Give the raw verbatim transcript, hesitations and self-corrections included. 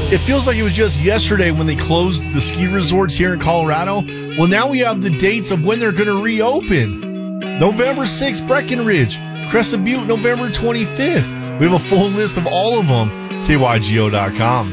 It feels like it was just yesterday when they closed the ski resorts here in Colorado. Well, now we have the dates of when they're going to reopen. November sixth, Breckenridge. Crescent Butte, November twenty-fifth. We have a full list of all of them. K Y G O dot com.